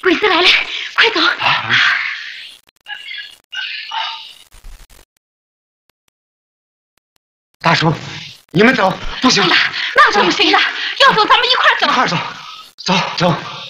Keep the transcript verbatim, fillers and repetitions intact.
鬼子来了，快走！ 大叔，你们走，不行。 那怎么行呢？要走，咱们一块走。 一块走，走走。